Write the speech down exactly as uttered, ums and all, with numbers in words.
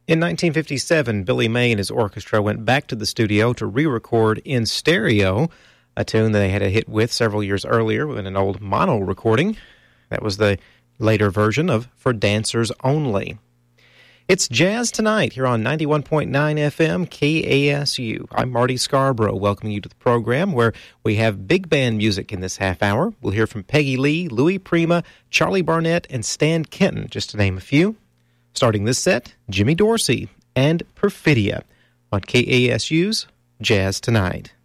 In nineteen fifty-seven, Billy May and his orchestra went back to the studio to re-record In Stereo, a tune that they had a hit with several years earlier in an old mono recording. That was the later version of For Dancers Only. It's Jazz Tonight here on ninety-one point nine F M K A S U. I'm Marty Scarborough, welcoming you to the program where we have big band music in this half hour. We'll hear from Peggy Lee, Louis Prima, Charlie Barnett, and Stan Kenton, just to name a few. Starting this set, Jimmy Dorsey and Perfidia on K A S U's Jazz Tonight.